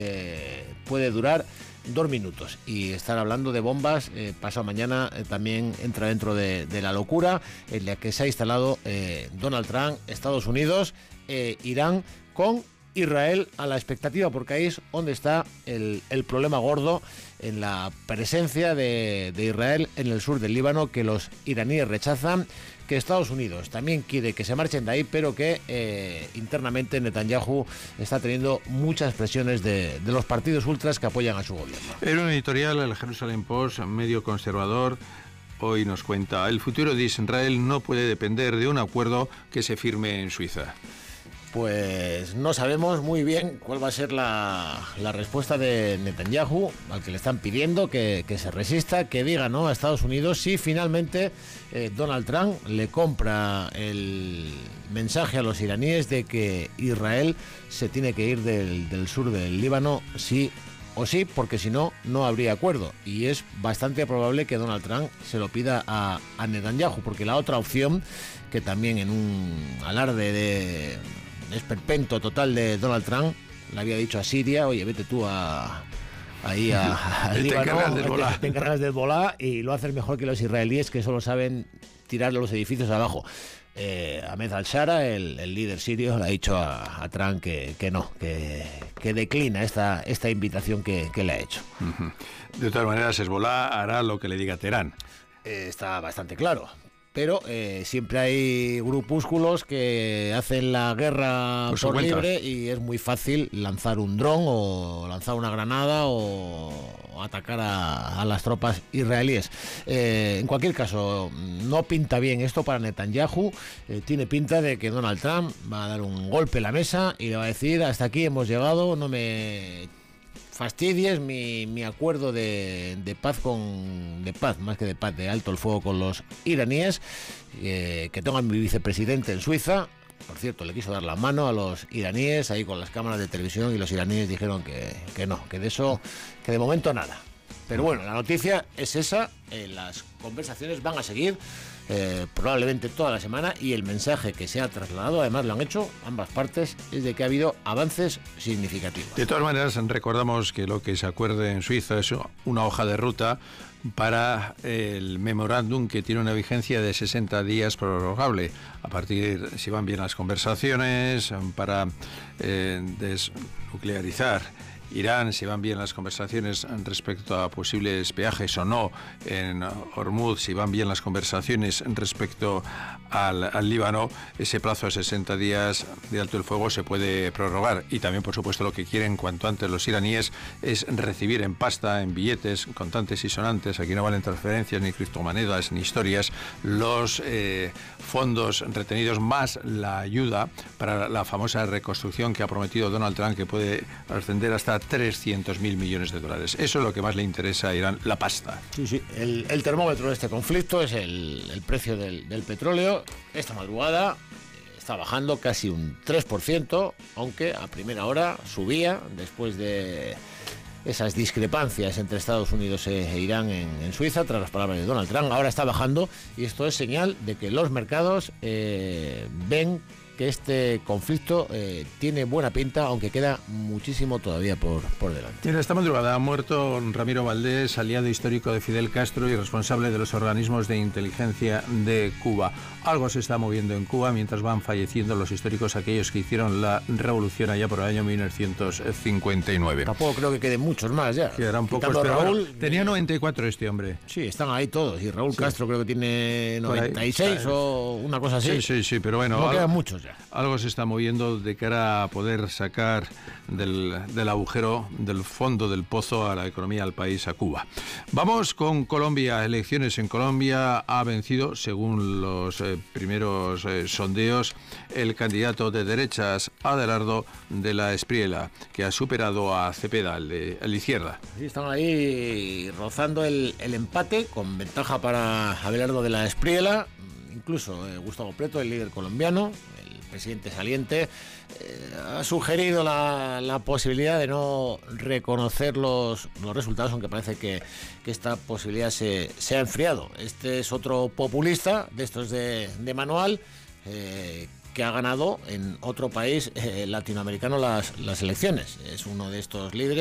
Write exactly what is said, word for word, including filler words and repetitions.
eh, puede durar dos minutos y estar hablando de bombas. eh, pasado mañana eh, también entra dentro de, de la locura en la que se ha instalado eh, Donald Trump, Estados Unidos, eh, Irán con Israel a la expectativa, porque ahí es donde está el, el problema gordo, en la presencia de, de Israel en el sur del Líbano, que los iraníes rechazan, que Estados Unidos también quiere que se marchen de ahí, pero que eh, internamente Netanyahu está teniendo muchas presiones de, de los partidos ultras que apoyan a su gobierno. En un editorial, el Jerusalem Post, medio conservador, hoy nos cuenta: el futuro de Israel no puede depender de un acuerdo que se firme en Suiza. Pues no sabemos muy bien cuál va a ser la, la respuesta de Netanyahu, al que le están pidiendo que, que se resista, que diga no a Estados Unidos si finalmente eh, Donald Trump le compra el mensaje a los iraníes de que Israel se tiene que ir del, del sur del Líbano sí o sí, porque si no, no habría acuerdo. Y es bastante probable que Donald Trump se lo pida a, a Netanyahu, porque la otra opción, que también en un alarde de esperpento total de Donald Trump le había dicho a Siria: oye, vete tú a ahí a, a Líbano, te, te encargas del Hezbolá y lo haces mejor que los israelíes, que solo saben tirar los edificios abajo. eh, Ahmed al-Shara, el, el líder sirio, le ha dicho a, a Trump que, que no, que, que declina esta, esta invitación que, que le ha hecho. De todas maneras, Hezbolá hará lo que le diga Teherán. eh, Está bastante claro. Pero eh, siempre hay grupúsculos que hacen la guerra por, por libre, y es muy fácil lanzar un dron o lanzar una granada o, o atacar a, a las tropas israelíes. Eh, en cualquier caso, no pinta bien esto para Netanyahu. Eh, tiene pinta de que Donald Trump va a dar un golpe en la mesa y le va a decir: hasta aquí hemos llegado, no me fastidies mi, mi acuerdo de, de paz con de paz más que de paz, de alto el fuego con los iraníes, eh, que tengan mi vicepresidente en Suiza. Por cierto, le quiso dar la mano a los iraníes ahí con las cámaras de televisión, y los iraníes dijeron que, que no, que de eso, que de momento nada. Pero bueno, la noticia es esa. eh, las conversaciones van a seguir eh, probablemente toda la semana, y el mensaje que se ha trasladado, además lo han hecho ambas partes, es de que ha habido avances significativos. De todas maneras, recordamos que lo que se acuerde en Suiza es una hoja de ruta para el memorándum, que tiene una vigencia de sesenta días prorrogable, a partir, si van bien las conversaciones, para eh, desnuclearizar Irán, si van bien las conversaciones respecto a posibles peajes o no en Hormuz, si van bien las conversaciones respecto al, al Líbano, ese plazo de sesenta días de alto el fuego se puede prorrogar. Y también, por supuesto, lo que quieren cuanto antes los iraníes es recibir en pasta, en billetes contantes y sonantes, aquí no valen transferencias, ni criptomonedas, ni historias, los eh, fondos retenidos, más la ayuda para la famosa reconstrucción que ha prometido Donald Trump, que puede ascender hasta trescientos mil millones de dólares. Eso es lo que más le interesa a Irán, la pasta. Sí, sí. El, el termómetro de este conflicto es el, el precio del, del petróleo. Esta madrugada está bajando casi un tres por ciento, aunque a primera hora subía después de esas discrepancias entre Estados Unidos e Irán en, en Suiza, tras las palabras de Donald Trump. Ahora está bajando, y esto es señal de que los mercados eh, ven que este conflicto eh, tiene buena pinta, aunque queda muchísimo todavía por, por delante. Mira, esta madrugada ha muerto Ramiro Valdés, aliado histórico de Fidel Castro y responsable de los organismos de inteligencia de Cuba. Algo se está moviendo en Cuba mientras van falleciendo los históricos, aquellos que hicieron la revolución allá por el año mil novecientos cincuenta y nueve. Tampoco creo que queden muchos más ya. Quedarán pocos, pero Raúl, bueno, tenía noventa y cuatro este hombre. Sí, están ahí todos. Y Raúl sí. Castro creo que tiene noventa y seis o una cosa así. Sí, sí, sí, pero bueno. No algo, quedan muchos ya. Algo se está moviendo de cara a poder sacar del, del agujero, del fondo del pozo, a la economía, al país, a Cuba. Vamos con Colombia. Elecciones en Colombia. Ha vencido, según los eh, primeros eh, sondeos, el candidato de derechas, Abelardo de la Espriella, que ha superado a Cepeda, el de, el de izquierda. Sí, están ahí rozando el, el empate, con ventaja para Abelardo de la Espriella. Incluso eh, Gustavo Petro, el líder colombiano, el presidente saliente, eh, ha sugerido la, la posibilidad de no reconocer los, los resultados, aunque parece que, que esta posibilidad se, se ha enfriado. Este es otro populista de estos de, de manual, eh, que ha ganado en otro país eh, latinoamericano las, las elecciones. Es uno de estos líderes